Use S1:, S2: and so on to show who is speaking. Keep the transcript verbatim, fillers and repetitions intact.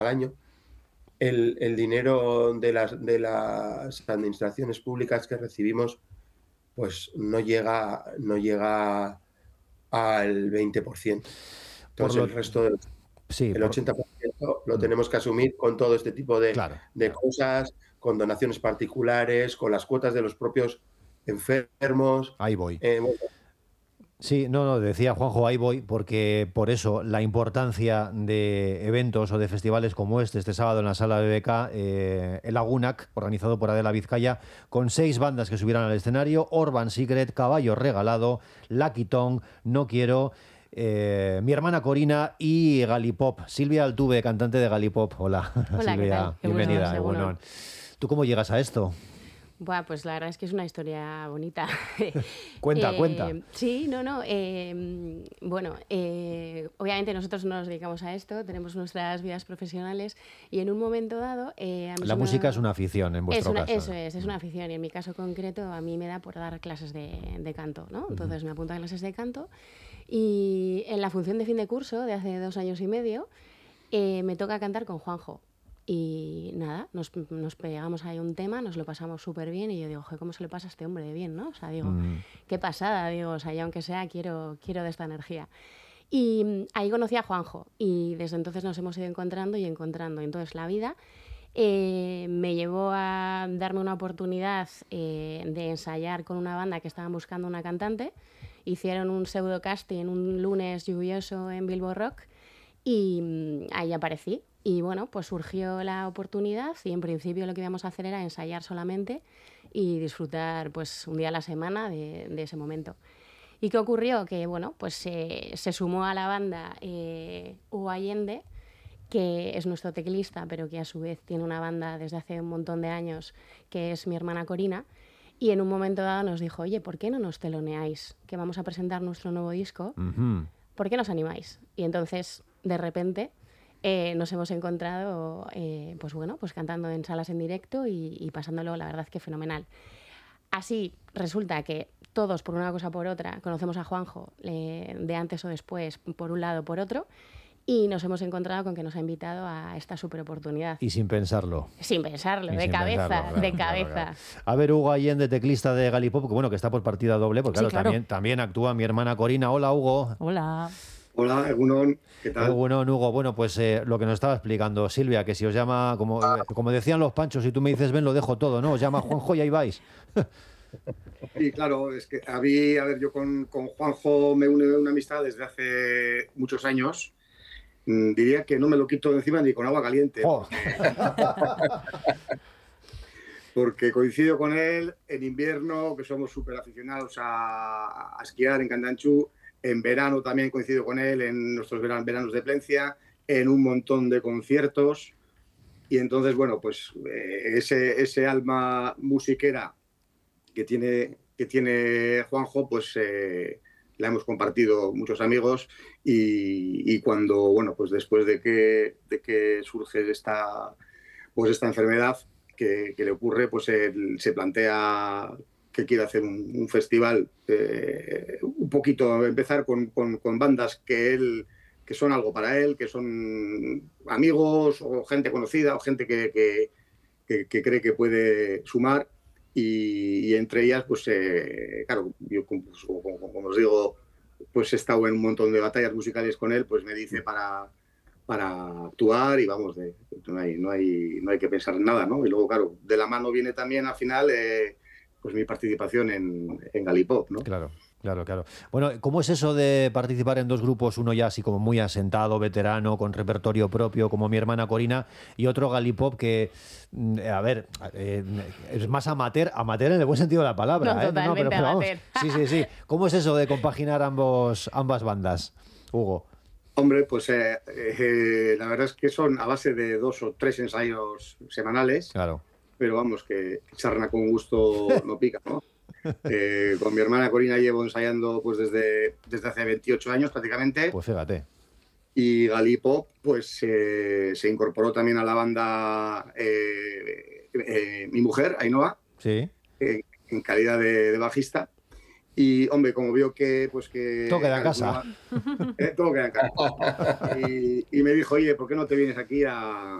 S1: año, el, el dinero de las, de las administraciones públicas que recibimos pues no llega, no llega al veinte por ciento.
S2: Por
S1: Entonces
S2: lo,
S1: el resto del
S2: sí,
S1: el
S2: por,
S1: ochenta por ciento lo
S2: mm,
S1: tenemos que asumir con todo este tipo de,
S2: claro,
S1: de
S2: claro.
S1: cosas, con donaciones particulares, con las cuotas de los propios enfermos.
S2: Ahí voy.
S1: Eh, bueno,
S2: Sí, no, no, decía Juanjo, ahí voy, porque por eso la importancia de eventos o de festivales como este, este sábado en la sala B B K, eh, el Agunac, organizado por Adela Vizcaya, con seis bandas que subieran al escenario: Orban Secret, Caballo Regalado, Lucky Tongue, No Quiero, eh, Mi Hermana Corina y Galipop. Silvia Altuve, cantante de Galipop. Hola,
S3: Hola, ¿qué tal?
S2: Silvia,
S3: Egunon,
S2: bienvenida,
S3: Egunon.
S2: Egunon. ¿Tú cómo llegas a esto?
S3: Buah, pues la verdad es que es una historia bonita.
S2: Cuenta, cuenta.
S3: Eh, sí, no, no. eh, bueno, eh, obviamente nosotros no nos dedicamos a esto, tenemos nuestras vidas profesionales y en un momento dado eh, a mí
S2: La
S3: se me
S2: música
S3: da-
S2: es una afición en
S3: es
S2: vuestro
S3: una,
S2: caso.
S3: eso es, es una afición y en mi caso concreto a mí me da por dar clases de, de canto, ¿no? Entonces me apunto a clases de canto y en la función de fin de curso de hace dos años y medio eh, me toca cantar con Juanjo. Y nada, nos, nos pegamos ahí un tema, nos lo pasamos súper bien y yo digo, joder, ¿cómo se le pasa a este hombre de bien, no? O sea, digo,
S2: Mm.
S3: qué pasada, digo, o sea, yo aunque sea, quiero, quiero de esta energía. Y mm, ahí conocí a Juanjo y desde entonces nos hemos ido encontrando y encontrando. Entonces la vida eh, me llevó a darme una oportunidad eh, de ensayar con una banda que estaban buscando una cantante. Hicieron un pseudo casting un lunes lluvioso en Bilbo Rock y mm, ahí aparecí. Y bueno, pues surgió la oportunidad y en principio lo que íbamos a hacer era ensayar solamente y disfrutar pues un día a la semana de, de ese momento. ¿Y qué ocurrió? Que bueno, pues eh, se sumó a la banda eh, Hugo Allende, que es nuestro teclista, pero que a su vez tiene una banda desde hace un montón de años, que es Mi Hermana Corina. Y en un momento dado nos dijo, oye, ¿por qué no nos teloneáis? Que vamos a presentar nuestro nuevo disco.
S2: Ujú.
S3: ¿Por qué nos animáis? Y entonces, de repente, eh, nos hemos encontrado, eh, pues bueno, pues cantando en salas en directo y, y pasándolo, la verdad, que fenomenal. Así resulta que todos, por una cosa o por otra, conocemos a Juanjo eh, de antes o después, por un lado o por otro, y nos hemos encontrado con que nos ha invitado a esta super oportunidad.
S2: Y sin pensarlo.
S3: Sin pensarlo,
S2: Y
S3: de
S2: sin
S3: cabeza,
S2: pensarlo, claro,
S3: de
S2: claro,
S3: cabeza.
S2: claro. A ver, Hugo Allende, teclista de Galipop, que bueno, que está por partida doble, porque
S3: Sí,
S2: claro,
S3: claro.
S2: también, también actúa Mi Hermana Corina. Hola, Hugo.
S4: Hola.
S5: Hola, Egunon, ¿qué
S2: Eh,
S5: tal?
S2: bueno, Hugo, bueno, pues eh, lo que nos estaba explicando Silvia, que si os llama, como, eh, como decían los panchos, si tú me dices ven, lo dejo todo, ¿no? Os llama Juanjo y ahí vais.
S5: Sí, claro, es que a mí, a ver, yo con, con Juanjo me une una amistad desde hace muchos años. Mm, Diría que no me lo quito de encima ni con agua caliente,
S2: ¡Jo!
S5: porque coincido con él en invierno, que somos súper aficionados a, a esquiar en Candanchú. En verano también coincido con él en nuestros veran- veranos de Plencia, en un montón de conciertos. Y entonces, bueno, pues eh, ese, ese alma musiquera que tiene, que tiene Juanjo, pues eh, la hemos compartido muchos amigos y, y cuando, bueno, pues después de que, de que surge esta, pues esta enfermedad que, que le ocurre, pues él se plantea que quiere hacer un, un festival, eh, un poquito, empezar con, con, con bandas que él que son algo para él, que son amigos o gente conocida o gente que, que, que, que cree que puede sumar y, y entre ellas, pues eh, claro, yo como, como, como, os digo, pues he estado en un montón de batallas musicales con él, pues me dice para, para actuar y vamos, de, no, hay, no, hay, no hay que pensar en nada, ¿no? Y luego, claro, de la mano viene también al final eh, pues mi participación en, en Galipop, ¿no?
S2: Claro, claro, claro. Bueno, ¿cómo es eso de participar en dos grupos? Uno ya así como muy asentado, veterano, con repertorio propio, como Mi Hermana Corina, y otro Galipop que, mm, a ver, eh, es más amateur, amateur en el buen sentido de la palabra,
S3: No,
S2: ¿eh?
S3: totalmente
S2: pero, pero vamos,
S3: amateur.
S2: sí, sí, sí. ¿Cómo es eso de compaginar ambos, ambas bandas, Hugo?
S5: Hombre, pues eh, eh, la verdad es que son a base de dos o tres ensayos semanales,
S2: Claro.
S5: pero vamos, que charna con gusto no pica, ¿no? Eh, con mi hermana Corina llevo ensayando pues desde, desde hace veintiocho años prácticamente.
S2: Pues fíjate.
S5: Y Galipop pues eh, se incorporó también a la banda eh, eh, mi mujer, Ainhoa,
S2: Sí.
S5: eh, en calidad de, de bajista. Y, hombre, como vio que... Pues que
S2: todo queda en casa.
S5: Eh, todo queda en casa. Y, y me dijo, oye, ¿por qué no te vienes aquí a,